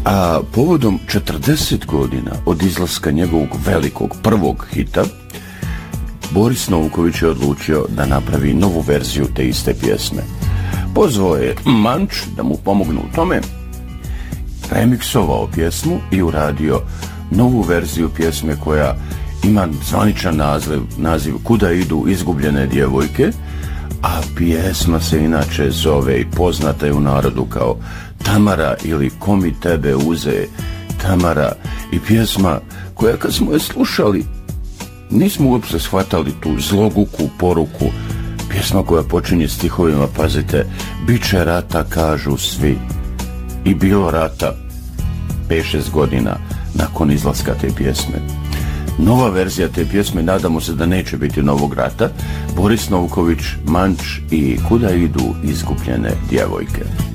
A povodom 40 godina od izlaska njegovog velikog prvog hita, Boris Novković je odlučio da napravi novu verziju te iste pjesme. Pozvao je Manč da mu pomognu u tome, remiksovao pjesmu i uradio novu verziju pjesme koja ima zvaničan naziv Kuda idu izgubljene djevojke, a pjesma se inače zove i poznata je u narodu kao Tamara ili Ko mi tebe uze Tamara, i pjesma koja kad smo je slušali nismo uopće shvatali tu zloguku poruku. Pjesma koja počinje stihovima, pazite, biće rata kažu svi, i bilo rata 5-6 godina nakon izlaska te pjesme. Nova verzija te pjesme, nadamo se da neće biti novog rata. Boris Novković, Manč i Kuda idu izgubljene djevojke.